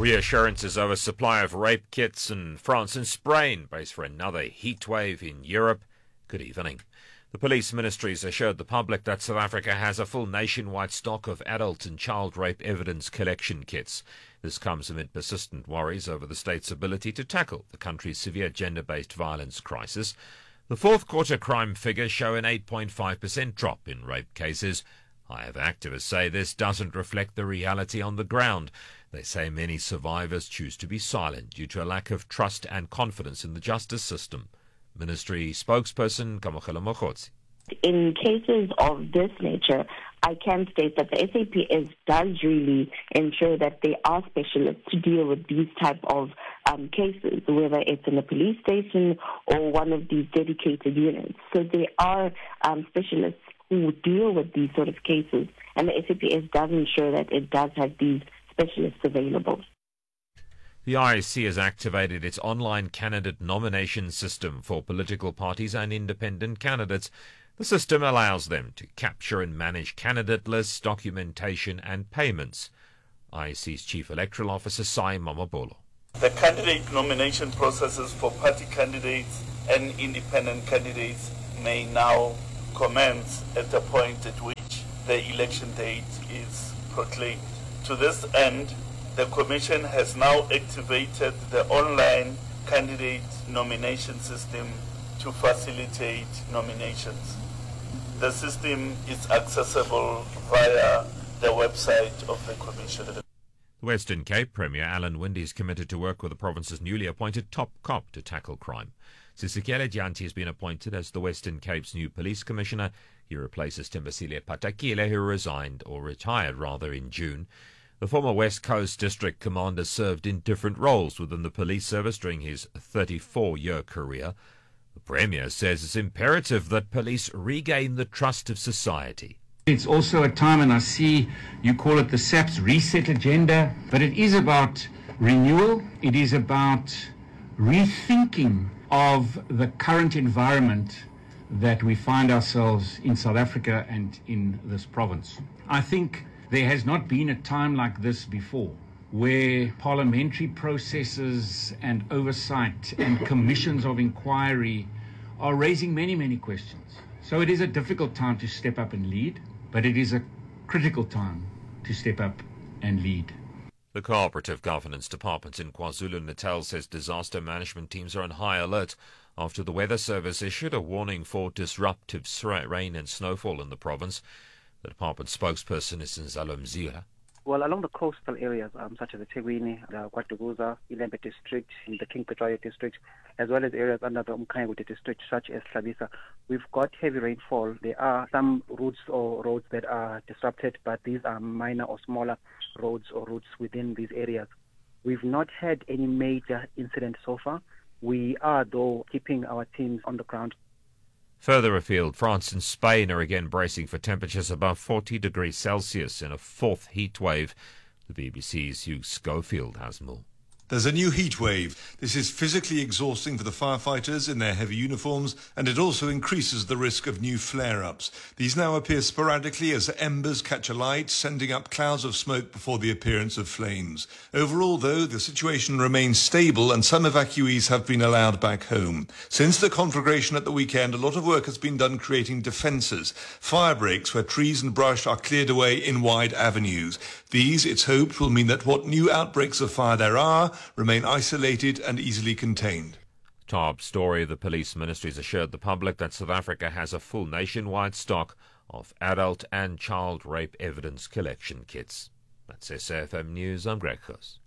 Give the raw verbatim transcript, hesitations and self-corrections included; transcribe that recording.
Reassurances over supply of rape kits in France and Spain brace for another heatwave in Europe. Good evening. The police ministries assured the public that South Africa has a full nationwide stock of adult and child rape evidence collection kits. This comes amid persistent worries over the state's ability to tackle the country's severe gender-based violence crisis. The fourth quarter crime figures show an eight point five percent drop in rape cases. However, activists say this doesn't reflect the reality on the ground. They say many survivors choose to be silent due to a lack of trust and confidence in the justice system. Ministry spokesperson Kamokhela Mokgotsi. In cases of this nature, I can state that the S A P S does really ensure that there are specialists to deal with these type of um, cases, whether it's in a police station or one of these dedicated units. So there are um, specialists who deal with these sort of cases, and the S A P S does ensure that it does have these specialists available. The I E C has activated its online candidate nomination system for political parties and independent candidates. The system allows them to capture and manage candidate lists, documentation and payments. I E C's Chief Electoral Officer Sai Mamabolo. The candidate nomination processes for party candidates and independent candidates may now commence at the point at which the election date is proclaimed. To this end, the Commission has now activated the online candidate nomination system to facilitate nominations. The system is accessible via the website of the Commission. The Western Cape Premier Alan Winde is committed to work with the province's newly appointed top cop to tackle crime. Sisekelo Dyantyi has been appointed as the Western Cape's new police commissioner. He replaces Thembisile Patakile, who resigned, or retired rather, in June. The former West Coast District Commander served in different roles within the police service during his thirty-four-year career. The Premier says it's imperative that police regain the trust of society. It's also a time, and I see you call it the S A P's reset agenda, but it is about renewal. It is about rethinking of the current environment that we find ourselves in South Africa and in this province. I think there has not been a time like this before, where parliamentary processes and oversight and commissions of inquiry are raising many, many questions. So it is a difficult time to step up and lead, but it is a critical time to step up and lead. The Cooperative Governance Department in KwaZulu-Natal says disaster management teams are on high alert after the Weather Service issued a warning for disruptive rain and snowfall in the province. The department spokesperson is Nzalo Mzila. Well, along the coastal areas, um, such as the eThekwini, the KwaDukuza, Ilembe district, the King Petrayo district, as well as areas under the Umkhanyakude district, such as Hlabisa, we've got heavy rainfall. There are some routes or roads that are disrupted, but these are minor or smaller roads or routes within these areas. We've not had any major incidents so far. We are, though, keeping our teams on the ground. Further afield, France and Spain are again bracing for temperatures above forty degrees Celsius in a fourth heat wave. The B B C's Hugh Schofield has more. There's a new heat wave. This is physically exhausting for the firefighters in their heavy uniforms, and it also increases the risk of new flare-ups. These now appear sporadically as embers catch alight, sending up clouds of smoke before the appearance of flames. Overall, though, the situation remains stable and some evacuees have been allowed back home. Since the conflagration at the weekend, a lot of work has been done creating defences, fire breaks where trees and brush are cleared away in wide avenues. These, it's hoped, will mean that what new outbreaks of fire there are remain isolated and easily contained. Top story. The police ministries assured the public that South Africa has a full nationwide stock of adult and child rape evidence collection kits. That's S A F M News. I'm Greg Huss.